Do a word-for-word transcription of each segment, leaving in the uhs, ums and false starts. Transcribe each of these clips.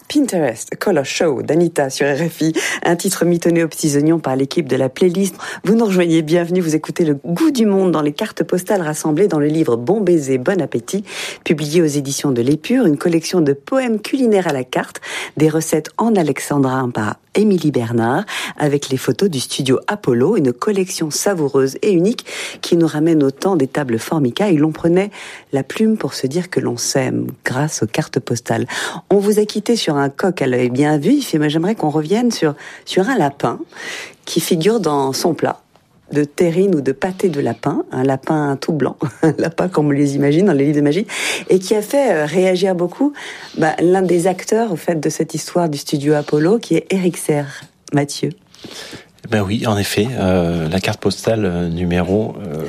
Pinterest, A Color Show d'Anita sur R F I, un titre mitonné aux petits oignons par l'équipe de la playlist. Vous nous rejoignez, bienvenue, vous écoutez Le Goût du Monde dans les cartes postales rassemblées dans le livre Bon baiser, bon appétit, publié aux éditions de l'Épure, une collection de poèmes culinaires à la carte, des recettes en alexandrin par Émilie Bernard, avec les photos du studio Apollo, une collection savoureuse et unique qui nous ramène au temps des tables Formica et l'on prenait la plume pour se dire que l'on s'aime grâce aux cartes postales. On vous a quitté sur un coq à l'œil bien vif, mais j'aimerais qu'on revienne sur, sur un lapin qui figure dans son plat de terrine ou de pâté de lapin, un lapin tout blanc, un lapin comme on les imagine dans les livres de magie, et qui a fait réagir beaucoup bah, l'un des acteurs au fait de cette histoire du studio Apollo, qui est Éric Serre. Mathieu. Ben oui, en effet, euh, la carte postale numéro euh,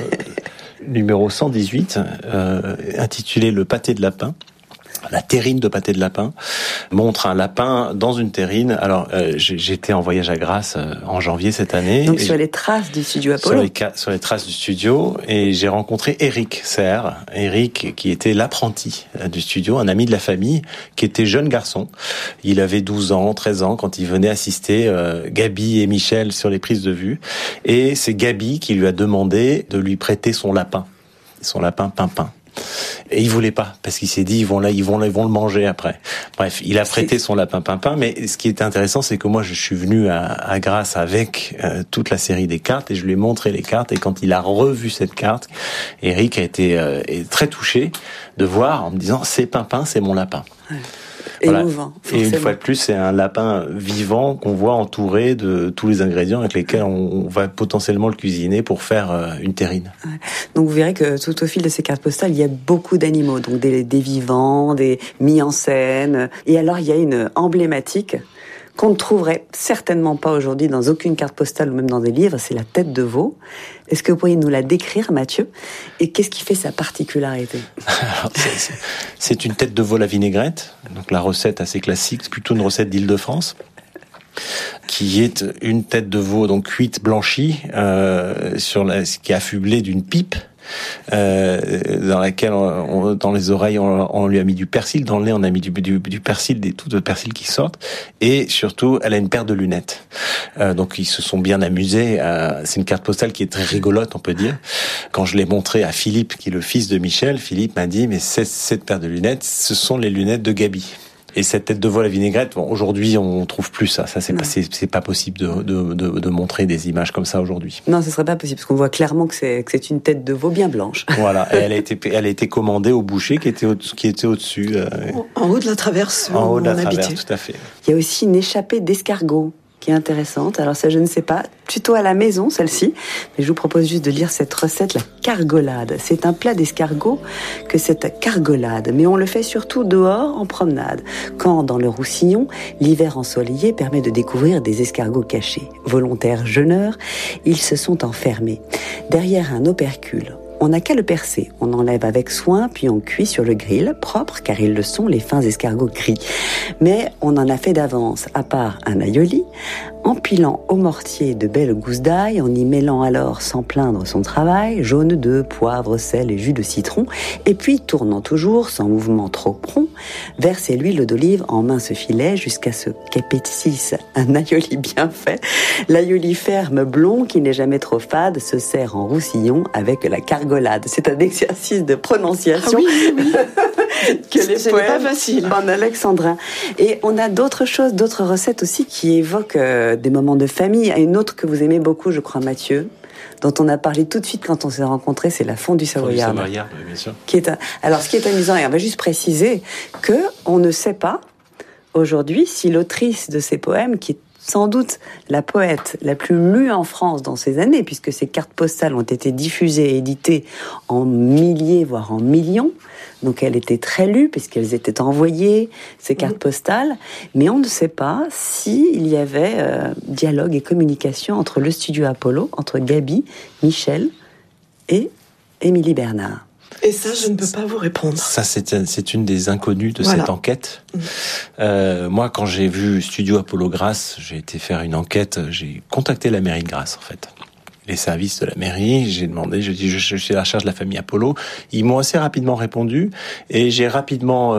numéro cent dix-huit, euh, intitulée Le pâté de lapin. La terrine de pâté de lapin montre un lapin dans une terrine. Alors, euh, j'étais en voyage à Grasse euh, en janvier cette année. Donc sur les traces du studio Apollo. Sur les, ca- sur les traces du studio, et j'ai rencontré Éric Serre. Éric, qui était l'apprenti du studio, un ami de la famille, qui était jeune garçon. Il avait douze ans, treize ans quand il venait assister euh, Gabi et Michel sur les prises de vue. Et c'est Gabi qui lui a demandé de lui prêter son lapin, son lapin Pimpin. Et il voulait pas, parce qu'il s'est dit, ils vont là, ils vont là, ils vont le manger après. Bref, il a prêté son lapin Pimpin, mais ce qui est intéressant, c'est que moi, je suis venu à, à Grasse avec euh, toute la série des cartes, et je lui ai montré les cartes, et quand il a revu cette carte, Éric a été euh, très touché de voir, en me disant, c'est Pimpin, c'est mon lapin. Ouais. Voilà. Émouvant, et une fois de plus, c'est un lapin vivant qu'on voit entouré de tous les ingrédients avec lesquels on va potentiellement le cuisiner pour faire une terrine. Ouais. Donc vous verrez que tout au fil de ces cartes postales, il y a beaucoup d'animaux, donc des, des vivants, des mis en scène. Et alors il y a une emblématique qu'on ne trouverait certainement pas aujourd'hui dans aucune carte postale ou même dans des livres, c'est la tête de veau. Est-ce que vous pourriez nous la décrire, Mathieu ? Et qu'est-ce qui fait sa particularité ? Alors, c'est, c'est, c'est une tête de veau à la vinaigrette, donc la recette assez classique, c'est plutôt une recette d'Île-de-France, qui est une tête de veau donc cuite, blanchie, euh, sur la, qui est affublée d'une pipe. Euh, dans laquelle on, on, dans les oreilles on, on lui a mis du persil, dans le nez on a mis du, du, du persil, des touts de persil qui sortent, et surtout elle a une paire de lunettes. Euh, donc ils se sont bien amusés. Euh, c'est une carte postale qui est très rigolote, on peut dire. Quand je l'ai montrée à Philippe, qui est le fils de Michel, Philippe m'a dit mais c'est, cette paire de lunettes, ce sont les lunettes de Gabi. Et cette tête de veau à la vinaigrette, bon, aujourd'hui, on trouve plus ça. Ça, c'est pas, c'est, c'est pas possible de, de, de, de montrer des images comme ça aujourd'hui. Non, ce serait pas possible, parce qu'on voit clairement que c'est, que c'est une tête de veau bien blanche. Voilà. Et elle a été, elle a été commandée au boucher qui était au, qui était au-dessus. Euh, en haut de la traverse. En haut de la traverse, habitait. tout à fait. Il y a aussi une échappée d'escargot qui est intéressante. Alors ça, je ne sais pas, plutôt à la maison, celle-ci. Mais je vous propose juste de lire cette recette, la cargolade. C'est un plat d'escargot que cette cargolade. Mais on le fait surtout dehors, en promenade. Quand, dans le Roussillon, l'hiver ensoleillé permet de découvrir des escargots cachés. Volontaires jeûneurs, ils se sont enfermés derrière un opercule. On n'a qu'à le percer. On enlève avec soin, puis on cuit sur le grill, propre, car ils le sont, les fins escargots gris. Mais on en a fait d'avance, à part un aïoli, empilant au mortier de belles gousses d'ail, en y mêlant alors sans plaindre son travail, jaune d'œuf, poivre, sel et jus de citron, et puis tournant toujours, sans mouvement trop prompt, verser l'huile d'olive en mince filet jusqu'à ce qu'épaississe un aïoli bien fait. L'aïoli ferme blond, qui n'est jamais trop fade, se sert en Roussillon avec la cargolade. C'est un exercice de prononciation. Ah oui, oui. que les c'est poèmes pas facile. En alexandrin. Et on a d'autres choses, d'autres recettes aussi qui évoquent euh, des moments de famille. Il y a une autre que vous aimez beaucoup, je crois, Mathieu, dont on a parlé tout de suite quand on s'est rencontrés, c'est la fondue savoyarde. Fondue savoyarde, bien sûr. Qui est un... Alors, ce qui est amusant, et on va juste préciser que on ne sait pas aujourd'hui si l'autrice de ces poèmes, qui est sans doute la poète la plus lue en France dans ces années, puisque ces cartes postales ont été diffusées et éditées en milliers, voire en millions. Donc elle était très lue, puisqu'elles étaient envoyées, ces cartes postales. Mais on ne sait pas s'il y avait euh, dialogue et communication entre le studio Apollo, entre Gabi, Michel et Émilie Bernard. Et ça, je ne peux pas vous répondre. Ça, c'est, c'est une des inconnues de voilà. cette enquête. Mmh. Euh, moi, quand j'ai vu Studio Apollo Grasse, j'ai été faire une enquête, j'ai contacté la mairie de Grasse, en fait. Les services de la mairie, j'ai demandé, j'ai dit, je, je suis à la charge de la famille Apollo. Ils m'ont assez rapidement répondu, et j'ai rapidement